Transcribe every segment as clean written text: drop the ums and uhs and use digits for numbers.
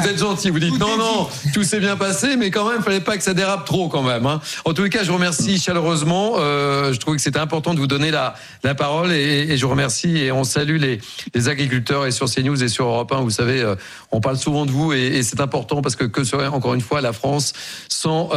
vous êtes gentil, vous dites non, tout s'est bien passé, mais quand même, il fallait pas que ça dérape trop quand même. Hein. En tous les cas, je vous remercie chaleureusement. Je trouvais que c'était important de vous donner la parole et je vous remercie et on salue les agriculteurs et sur CNews et sur Europe 1. Vous savez, on parle souvent de vous et c'est important parce que serait encore une fois la France sans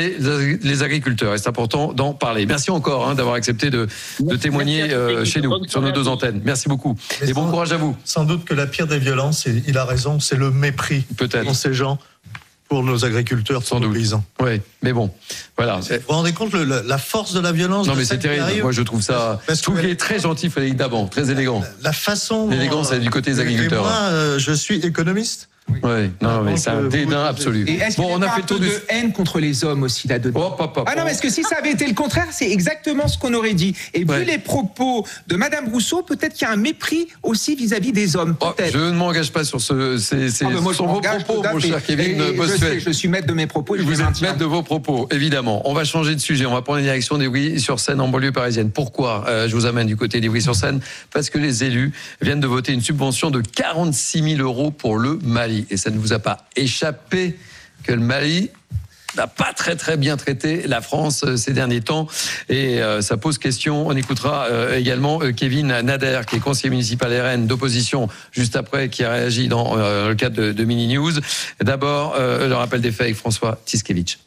les agriculteurs et c'est important d'en parler. Merci encore d'avoir accepté de témoigner chez nous sur nos deux antennes. Merci beaucoup et bon courage à vous. Sans doute que la pire des violences, et il a raison, c'est le mépris pour ces gens, pour nos agriculteurs, pour nos paysans. Oui, mais bon, voilà. Vous vous rendez compte la force de la violence? Non, mais c'est terrible. Moi, je trouve ça. Je trouve qu'il est très gentil, Frédéric Daban, très élégant. La façon. L'élégance, c'est du côté des agriculteurs. Et moi, je suis économiste. Oui, non, mais c'est un dédain absolu. Bon, on a fait le tour de haine contre les hommes aussi là-dedans. Ah non, parce que si ça avait été le contraire, c'est exactement ce qu'on aurait dit. Et vu les propos de Madame Rousseau, peut-être qu'il y a un mépris aussi vis-à-vis des hommes. Je ne m'engage pas sur vos propos, mon cher Kevin Bossuet. Je suis maître de mes propos. Vous êtes maître de vos propos, évidemment. On va changer de sujet. On va prendre la direction d'Ivry-sur-Seine en banlieue parisienne. Pourquoi je vous amène du côté d'Ivry-sur-Seine? Parce que les élus viennent de voter une subvention de 46 000 € pour le Mali. Et ça ne vous a pas échappé que le Mali n'a pas très bien traité la France ces derniers temps et ça pose question. On écoutera également Kevin Nader qui est conseiller municipal RN d'opposition juste après, qui a réagi dans le cadre de Mini News. D'abord le rappel des faits avec François Tiskevitch.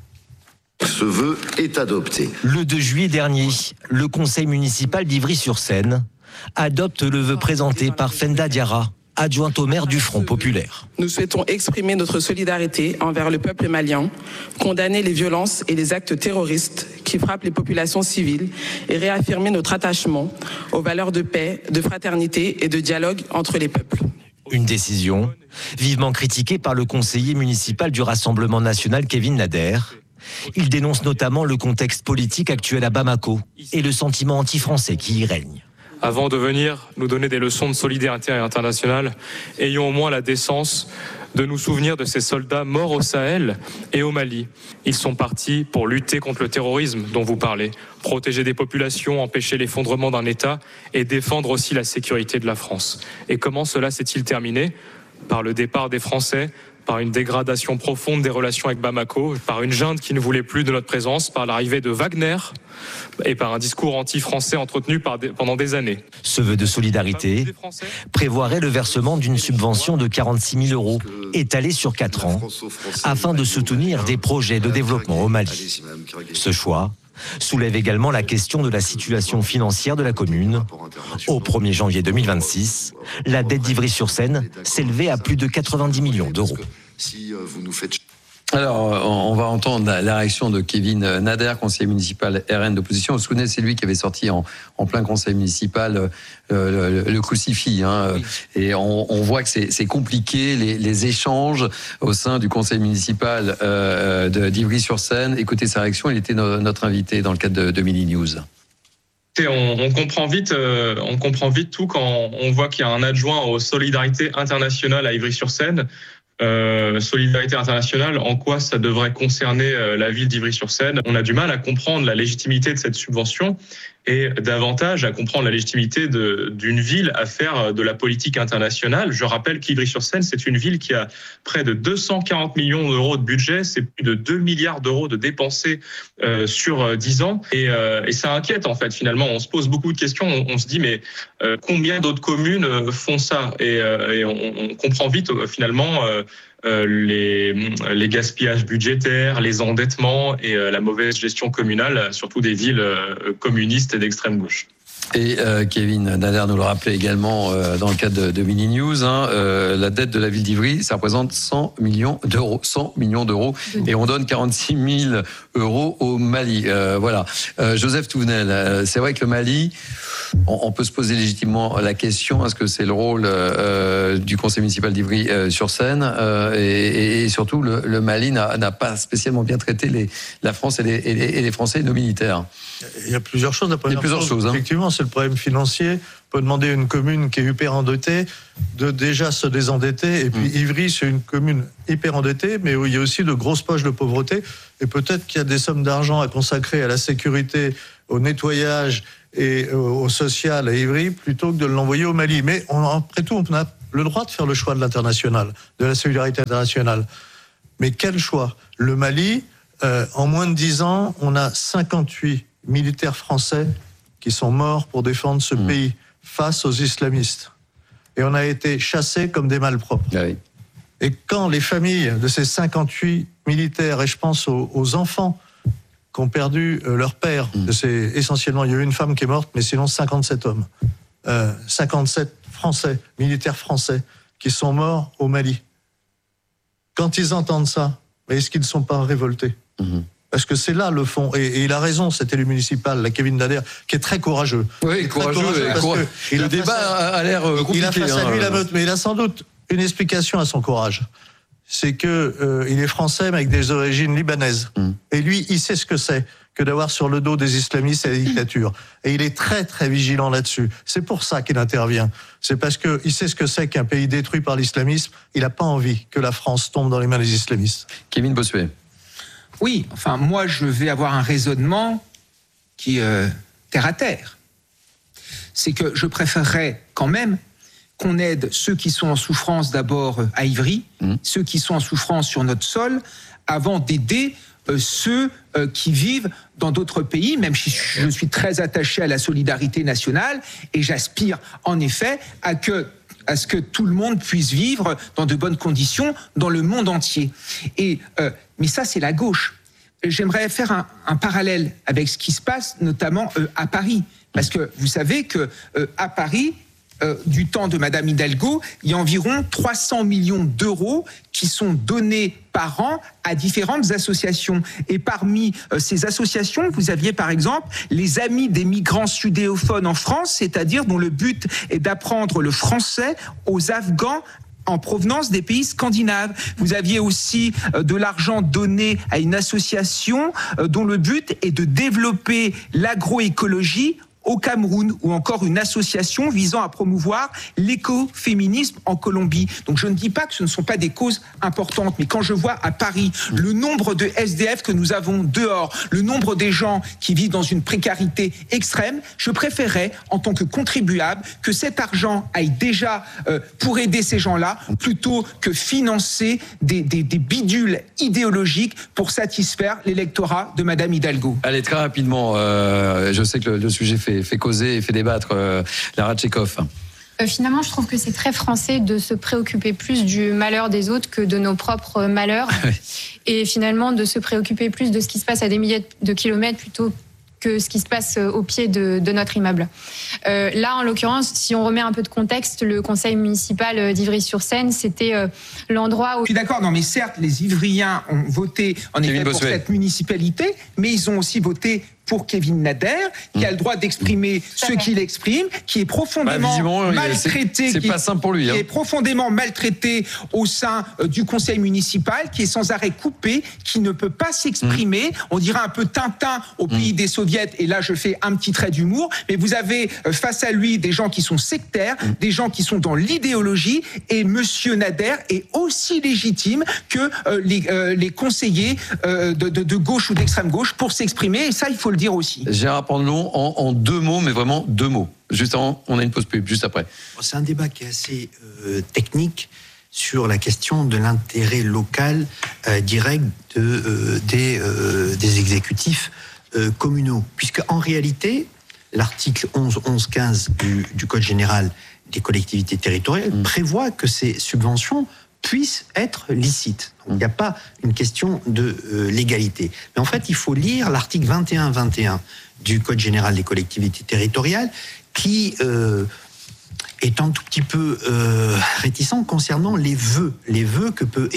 Ce vœu est adopté. Le 2 juillet dernier, le conseil municipal d'Ivry-sur-Seine adopte le vœu présenté par Fenda Diarra, adjointe au maire du Front populaire. Nous souhaitons exprimer notre solidarité envers le peuple malien, condamner les violences et les actes terroristes qui frappent les populations civiles et réaffirmer notre attachement aux valeurs de paix, de fraternité et de dialogue entre les peuples. Une décision vivement critiquée par le conseiller municipal du Rassemblement national Kevin Nader. Il dénonce notamment le contexte politique actuel à Bamako et le sentiment anti-français qui y règne. Avant de venir nous donner des leçons de solidarité internationale, ayons au moins la décence de nous souvenir de ces soldats morts au Sahel et au Mali. Ils sont partis pour lutter contre le terrorisme dont vous parlez, protéger des populations, empêcher l'effondrement d'un État et défendre aussi la sécurité de la France. Et comment cela s'est-il terminé? Par le départ des Français, par une dégradation profonde des relations avec Bamako, par une junte qui ne voulait plus de notre présence, par l'arrivée de Wagner et par un discours anti-français entretenu pendant des années. Ce vœu de solidarité prévoirait le versement d'une subvention de 46 000 € étalée sur 4 ans afin de soutenir des projets de développement au Mali. Ce choix soulève également la question de la situation financière de la commune. Au 1er janvier 2026, la dette d'Ivry-sur-Seine s'élevait à plus de 90 millions d'euros. Alors, on va entendre la réaction de Kevin Nader, conseiller municipal RN d'opposition. Vous vous souvenez, c'est lui qui avait sorti en plein conseil municipal le crucifix. Oui. Et on voit que c'est compliqué, les échanges au sein du conseil municipal d'Ivry-sur-Seine. Écoutez sa réaction, il était notre invité dans le cadre de Mini News. On comprend vite tout quand on voit qu'il y a un adjoint aux solidarités internationales à Ivry-sur-Seine. Solidarité internationale, en quoi ça devrait concerner la ville d'Ivry-sur-Seine? On a du mal à comprendre la légitimité de cette subvention et davantage à comprendre la légitimité d'une ville à faire de la politique internationale. Je rappelle qu'Ivry-sur-Seine, c'est une ville qui a près de 240 millions d'euros de budget, c'est plus de 2 milliards d'euros de dépensés sur 10 ans. Et ça inquiète en fait finalement. On se pose beaucoup de questions, on se dit mais combien d'autres communes font ça? Et on comprend vite finalement les gaspillages budgétaires, les endettements et la mauvaise gestion communale, surtout des villes communistes et d'extrême gauche. Et Kevin Nader nous le rappelait également dans le cadre de Mini News, la dette de la ville d'Ivry, ça représente 100 millions d'euros. 100 millions d'euros. Et on donne 46 000 € au Mali. Voilà. Joseph Touvenel, c'est vrai que le Mali, on peut se poser légitimement la question, est-ce que c'est le rôle du conseil municipal d'Ivry-sur-Seine et surtout le Mali n'a pas spécialement bien traité la France et les Français et nos militaires. Il y a plusieurs choses. Il y a plusieurs choses. Effectivement, c'est le problème financier. On peut demander à une commune qui est hyper endettée de déjà se désendetter. Et puis Ivry, c'est une commune hyper endettée, mais où il y a aussi de grosses poches de pauvreté. Et peut-être qu'il y a des sommes d'argent à consacrer à la sécurité, au nettoyage et au social à Ivry, plutôt que de l'envoyer au Mali. Mais après tout, on n'a le droit de faire le choix de l'international, de la solidarité internationale. Mais quel choix ? Le Mali, en moins de 10 ans, on a 58 militaires français qui sont morts pour défendre ce pays face aux islamistes. Et on a été chassés comme des malpropres. Ah oui. Et quand les familles de ces 58 militaires, et je pense aux enfants qui ont perdu leur père, essentiellement, il y a eu une femme qui est morte, mais sinon 57 hommes, 57 Français, militaires français, qui sont morts au Mali. Quand ils entendent ça, est-ce qu'ils ne sont pas révoltés ? Parce que c'est là le fond. Et il a raison, cet élu municipal, la Kevin Nader, qui est très courageux. Oui, courageux. Le débat a l'air compliqué. Il a face à lui la meute, mais il a sans doute une explication à son courage. C'est que il est français, mais avec des origines libanaises. Et lui, il sait ce que c'est que d'avoir sur le dos des islamistes et la dictature. Et il est très, très vigilant là-dessus. C'est pour ça qu'il intervient. C'est parce qu'il sait ce que c'est qu'un pays détruit par l'islamisme. Il n'a pas envie que la France tombe dans les mains des islamistes. Kevin Bossuet. Oui, enfin, moi, je vais avoir un raisonnement qui est terre à terre. C'est que je préférerais quand même qu'on aide ceux qui sont en souffrance d'abord à Ivry, ceux qui sont en souffrance sur notre sol, avant d'aider ceux qui vivent dans d'autres pays, même si je suis très attaché à la solidarité nationale, et j'aspire en effet à ce que tout le monde puisse vivre dans de bonnes conditions dans le monde entier. Mais ça, c'est la gauche. J'aimerais faire un parallèle avec ce qui se passe notamment à Paris, parce que vous savez que à Paris, du temps de Madame Hidalgo, il y a environ 300 millions d'euros qui sont donnés par an à différentes associations. Et parmi ces associations, vous aviez par exemple les Amis des migrants sudéophones en France, c'est-à-dire dont le but est d'apprendre le français aux Afghans en provenance des pays scandinaves. Vous aviez aussi de l'argent donné à une association dont le but est de développer l'agroécologie au Cameroun, ou encore une association visant à promouvoir l'écoféminisme en Colombie. Donc je ne dis pas que ce ne sont pas des causes importantes, mais quand je vois à Paris le nombre de SDF que nous avons dehors, le nombre des gens qui vivent dans une précarité extrême, je préférerais, en tant que contribuable, que cet argent aille déjà pour aider ces gens-là, plutôt que financer des bidules idéologiques pour satisfaire l'électorat de Madame Hidalgo. Allez, très rapidement, je sais que le sujet fait causer et fait débattre. Lara Tchekhov. Finalement, je trouve que c'est très français de se préoccuper plus du malheur des autres que de nos propres malheurs. Et finalement, de se préoccuper plus de ce qui se passe à des milliers de kilomètres plutôt que ce qui se passe au pied de notre immeuble. Là, en l'occurrence, si on remet un peu de contexte, le conseil municipal d'Ivry-sur-Seine, c'était l'endroit où... Je suis d'accord, non, mais certes, les Ivriens ont voté en effet pour cette municipalité, mais ils ont aussi voté pour Kevin Nader, qui a le droit d'exprimer ce qu'il exprime, qui est profondément maltraité, c'est pas simple pour lui, qui est profondément maltraité au sein du conseil municipal, qui est sans arrêt coupé, qui ne peut pas s'exprimer. On dirait un peu Tintin au pays des soviets, et là je fais un petit trait d'humour, mais vous avez face à lui des gens qui sont sectaires, des gens qui sont dans l'idéologie, et Monsieur Nader est aussi légitime que les conseillers de gauche ou d'extrême gauche pour s'exprimer, et ça il faut le dire aussi. Gérard Pandelon, en 2 mots, mais vraiment 2 mots. Juste avant, on a une pause pub, juste après. C'est un débat qui est assez technique sur la question de l'intérêt local direct des exécutifs communaux. Puisque en réalité, l'article 11.15 du Code général des collectivités territoriales prévoit que ces subventions puissent être licites. Donc, il n'y a pas une question de légalité. Mais en fait, il faut lire l'article 21.21 du Code général des collectivités territoriales qui est un tout petit peu réticent concernant les vœux que peut